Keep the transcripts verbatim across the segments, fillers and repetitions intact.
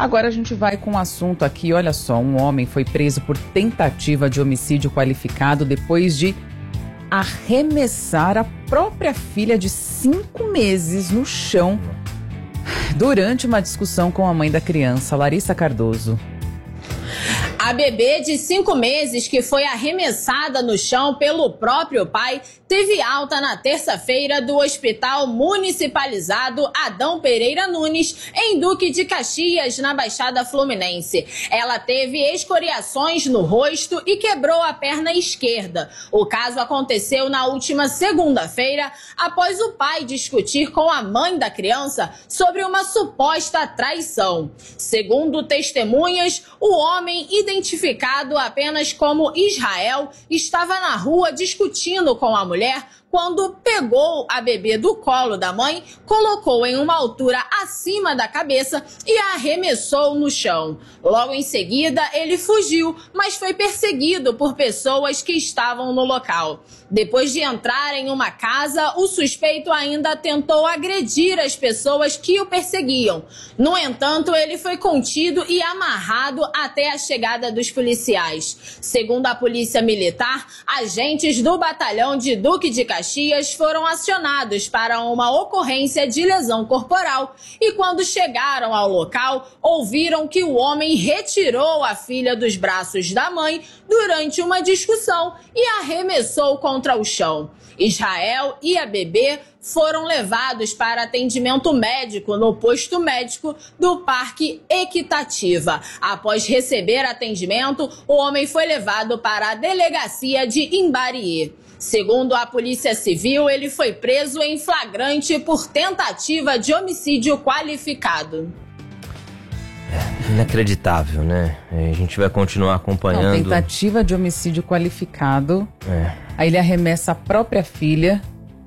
Agora a gente vai com um assunto aqui, olha só, um homem foi preso por tentativa de homicídio qualificado depois de arremessar a própria filha de cinco meses no chão durante uma discussão com a mãe da criança, Larissa Cardoso. A bebê de cinco meses, que foi arremessada no chão pelo próprio pai, teve alta na terça-feira do Hospital Municipalizado Adão Pereira Nunes, em Duque de Caxias, na Baixada Fluminense. Ela teve escoriações no rosto e quebrou a perna esquerda. O caso aconteceu na última segunda-feira, após o pai discutir com a mãe da criança sobre uma suposta traição. Segundo testemunhas, o homem identificado apenas como Israel estava na rua discutindo com a mulher quando pegou a bebê do colo da mãe, colocou em uma altura acima da cabeça e a arremessou no chão. Logo em seguida, ele fugiu, mas foi perseguido por pessoas que estavam no local. Depois de entrar em uma casa, o suspeito ainda tentou agredir as pessoas que o perseguiam. No entanto, ele foi contido e amarrado até a chegada dos policiais. Segundo a Polícia Militar, agentes do batalhão de Duque de Caxias foram acionados para uma ocorrência de lesão corporal e, quando chegaram ao local, ouviram que o homem retirou a filha dos braços da mãe durante uma discussão e arremessou contra o chão. Israel e a bebê foram levados para atendimento médico no posto médico do Parque Equitativa. Após receber atendimento, o homem foi levado para a delegacia de Imbariê. Segundo a Polícia Civil, ele foi preso em flagrante por tentativa de homicídio qualificado. É inacreditável, né? A gente vai continuar acompanhando. Não, tentativa de homicídio qualificado. É. Aí ele arremessa a própria filha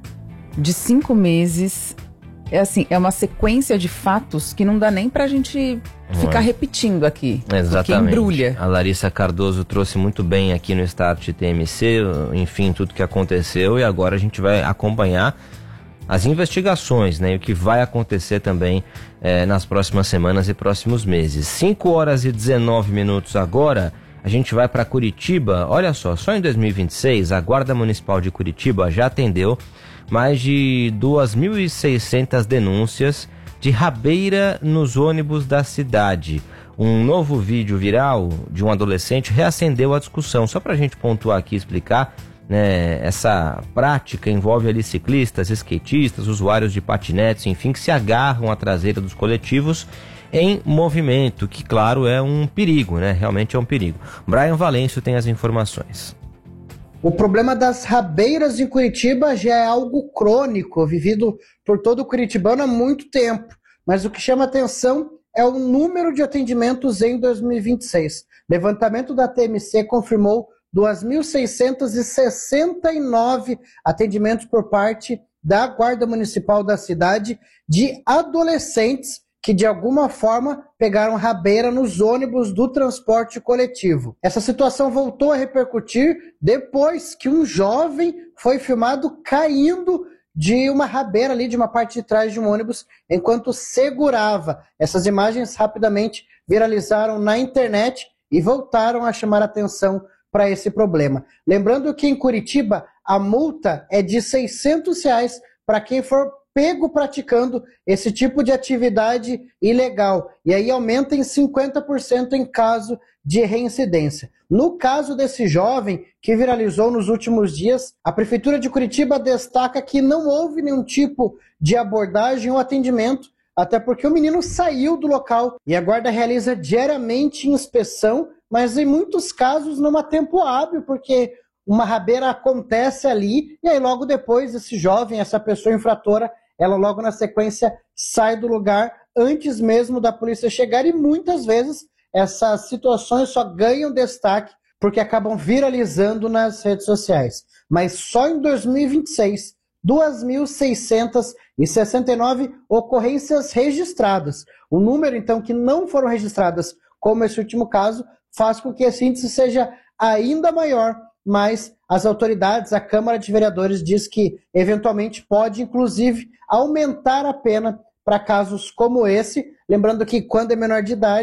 de cinco meses. É assim, é uma sequência de fatos que não dá nem pra gente ficar é. repetindo aqui. Exatamente. Porque embrulha. A Larissa Cardoso trouxe muito bem aqui no Start T M C, enfim, tudo que aconteceu, e agora a gente vai acompanhar as investigações, né, e o que vai acontecer também é, nas próximas semanas e próximos meses. cinco horas e dezenove minutos agora, a gente vai para Curitiba. Olha só, só em dois mil e vinte e seis, a Guarda Municipal de Curitiba já atendeu mais de duas mil e seiscentas denúncias de rabeira nos ônibus da cidade. Um novo vídeo viral de um adolescente reacendeu a discussão. Só para a gente pontuar aqui e explicar, né, essa prática envolve ali ciclistas, skatistas, usuários de patinetes, enfim, que se agarram à traseira dos coletivos em movimento, que claro é um perigo, né? Realmente é um perigo. Brian Valêncio tem as informações. O problema das rabeiras em Curitiba já é algo crônico, vivido por todo o curitibano há muito tempo. Mas o que chama atenção é o número de atendimentos em dois mil e vinte e seis. Levantamento da T M C confirmou duas mil seiscentos e sessenta e nove atendimentos por parte da Guarda Municipal da cidade de adolescentes que de alguma forma pegaram rabeira nos ônibus do transporte coletivo. Essa situação voltou a repercutir depois que um jovem foi filmado caindo de uma rabeira ali, de uma parte de trás de um ônibus, enquanto segurava. Essas imagens rapidamente viralizaram na internet e voltaram a chamar a atenção para esse problema. Lembrando que em Curitiba a multa é de seiscentos reais para quem for pego praticando esse tipo de atividade ilegal. E aí aumenta em cinquenta por cento em caso de reincidência. No caso desse jovem que viralizou nos últimos dias, a Prefeitura de Curitiba destaca que não houve nenhum tipo de abordagem ou atendimento, até porque o menino saiu do local e a guarda realiza diariamente inspeção, mas em muitos casos não há tempo hábil, porque uma rabeira acontece ali e aí logo depois esse jovem, essa pessoa infratora, ela logo na sequência sai do lugar antes mesmo da polícia chegar, e muitas vezes essas situações só ganham destaque porque acabam viralizando nas redes sociais. Mas só em dois mil e vinte e seis, duas mil seiscentas e sessenta e nove ocorrências registradas. O número, então, que não foram registradas, como esse último caso, faz com que esse índice seja ainda maior, mas as autoridades, a Câmara de Vereadores diz que eventualmente pode, inclusive, aumentar a pena para casos como esse. Lembrando que quando é menor de idade,